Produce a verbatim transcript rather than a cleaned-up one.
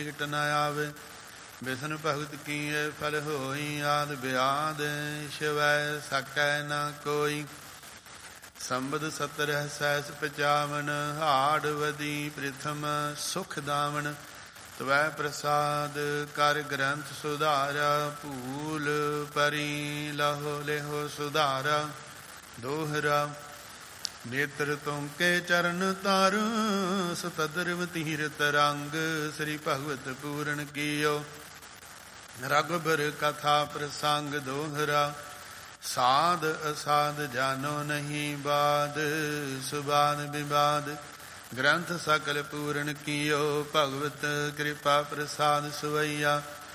ਟ ਨ ਆਵੇ। ਬਿਸਨ ਭਗਤ ਕੀਏ ਫਲ ਹੋਈ ਆਦ ਬਿਆਦ। ਸ਼ਿਵੈ ਸਕੈ ਨ ਕੋਈ ਸੰਬਦ ਸਤਰ ਸੈਸ ਪਚਾਵਨ। ਹਾੜ ਵਦੀ ਪ੍ਰਿਥਮ ਸੁਖ ਦਾਵਨ। ਤਵੈ ਪ੍ਰਸਾਦ ਕਰ ਗ੍ਰੰਥ ਸੁਧਾਰਾ। ਭੂਲ ਪਰੀ ਲਹੋ ਲਿਹੋ ਸੁਧਾਰਾ। ਦੋਹਰਾ ਨੇਤਰ ਤੁਮ ਕੇ ਚਰਨ ਤਾਰ। ਸਤਦਰਵ ਤੀਰਤ ਰੰਗ। ਸ੍ਰੀ ਭਗਵਤ ਪੂਰਨ ਕੀਓ ਰਘੁਬਰ ਕਥਾ ਪ੍ਰਸੰਗ। ਦੋਹਰਾ ਸਾਧ ਅਸਾਧ ਜਾਨੋ ਨਹੀਂ ਬਾਦ। ਸੁਬਾਦ ਵਿਵਾਦ ਗ੍ਰੰਥ ਸਕਲ ਪੂਰਨ ਕੀਓ। ਭਗਵਤ ਕਿਰਪਾ ਪ੍ਰਸਾਦ ਸੁਵਈਆ।